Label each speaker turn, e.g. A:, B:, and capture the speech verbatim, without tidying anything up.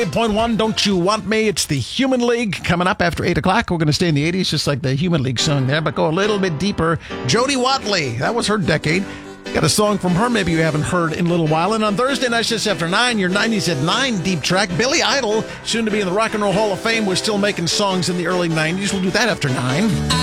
A: eight point one, Don't You Want Me? It's the Human League coming up after eight o'clock. We're going to stay in the eighties, just like the Human League song there, but go a little bit deeper. Jody Watley, that was her decade. Got a song from her maybe you haven't heard in a little while. And on Thursday nights just after nine, your nineties at nine deep track. Billy Idol, soon to be in the Rock and Roll Hall of Fame. We're still making songs in the early nineties. We'll do that after nine.